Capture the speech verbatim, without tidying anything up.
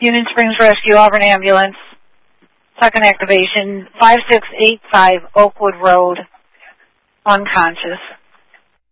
Union Springs Rescue, Auburn Ambulance, second activation, five six eight five Oakwood Road, unconscious.